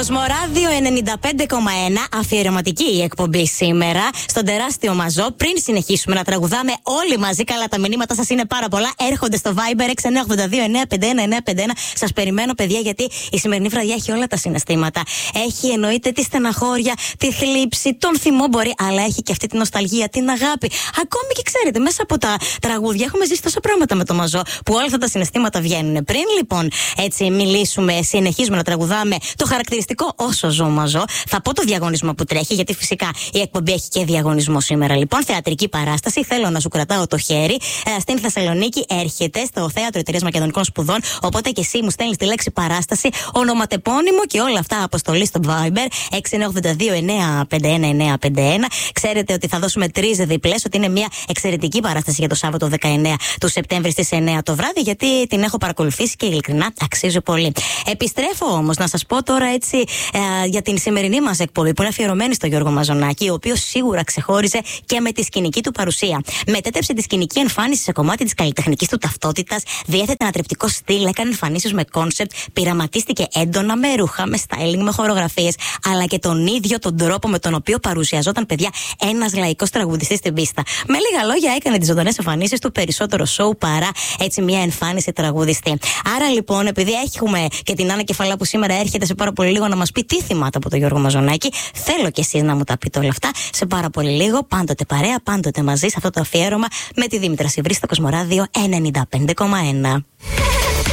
Κοσμοράδιο 95,1, αφιερωματική η εκπομπή σήμερα, στον τεράστιο Μαζό. Πριν συνεχίσουμε να τραγουδάμε όλοι μαζί, καλά τα μηνύματα σας είναι πάρα πολλά. Έρχονται στο Viber 6982-951-951. Σας περιμένω, παιδιά, γιατί η σημερινή βραδιά έχει όλα τα συναισθήματα. Έχει εννοείται τη στεναχώρια, τη θλίψη, τον θυμό μπορεί, αλλά έχει και αυτή την νοσταλγία, την αγάπη. Ακόμη και ξέρετε, μέσα από τα τραγούδια έχουμε ζήσει τόσα πράγματα με το Μαζό, που όλα αυτά τα συναισθήματα βγαίνουν. Πριν λοιπόν έτσι μιλήσουμε, συνεχίζουμε να τραγουδάμε το χαρακτηριστικό όσο ζω Μαζό, θα πω το διαγωνισμό που τρέχει, γιατί φυσικά η εκπομπή έχει και διαγωνισμό σήμερα. Λοιπόν, θεατρική παράσταση, θέλω να σου κρατάω το χέρι. Στην Θεσσαλονίκη έρχεται, στο Θέατρο Εταιρείας Μακεδονικών Σπουδών. Οπότε και εσύ μου στέλνεις τη λέξη παράσταση, ονοματεπώνυμο και όλα αυτά αποστολή στο Viber 6982-951-951. Ξέρετε ότι θα δώσουμε 3 διπλές, ότι είναι μια εξαιρετική παράσταση για το Σάββατο 19 του Σεπτέμβρη στις 9 το βράδυ, γιατί την έχω παρακολουθήσει και ειλικρινά αξίζει πολύ. Επιστρέφω όμως να σας πω τώρα έτσι για την σημερινή μας εκπομπή, που είναι αφιερωμένη στο Γιώργο Μαζονάκη, ο οποίος σίγουρα ξεχώριζε και με τη σκηνική του παρουσία. Μετέτρεψε τη σκηνική εμφάνιση σε κομμάτι της καλλιτεχνικής του ταυτότητας, διέθετε ένα τρεπτικό στυλ, έκανε εμφανίσεις με κόνσεπτ, πειραματίστηκε έντονα με ρούχα, με styling, με χορογραφίες, αλλά και τον ίδιο τον τρόπο με τον οποίο παρουσιαζόταν, παιδιά, ένας λαϊκός τραγουδιστής στην πίστα. Με λίγα λόγια, έκανε τις ζωντανές εμφανίσεις του περισσότερο show παρά έτσι μια εμφάνιση τραγουδιστή. Άρα λοιπόν, επειδή έχουμε και την Άννα Κεφαλά που σήμερα έρχεται σε πάρα πολύ λίγο να μας πει τι θυμάται από τον Γιώργο Μαζονάκη, θέλω κι εσείς να μου τα πείτε όλα αυτά σε πάρα πολύ λίγο. Πάντοτε παρέα, πάντοτε μαζί σε αυτό το αφιέρωμα με τη Δήμητρα Σιβρή στο Κοσμοράδιο 95,1.